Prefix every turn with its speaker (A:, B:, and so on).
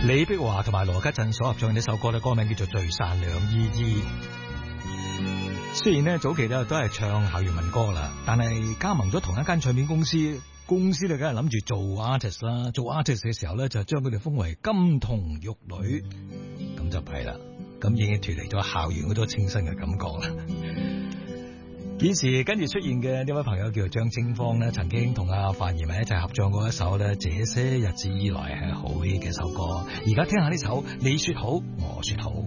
A: 李碧華同埋羅家振所合唱嘅呢首歌咧，歌名叫做《聚散兩依依》。雖然咧早期咧都係唱校園民歌啦，但係加盟咗同一間唱片公司咧，梗係諗住做 artist 啦。做 artist 嘅時候咧，就將佢哋封為金童玉女，咁就弊啦。咁已經脫離咗校園嗰種清新嘅感覺啦。現時跟住出現嘅呢位朋友叫做張清芳咧，曾經同阿范怡文一齊合唱過一首咧《這些日子以來》係好 hit 嘅首歌。而家聽下呢首《你說好我說好》。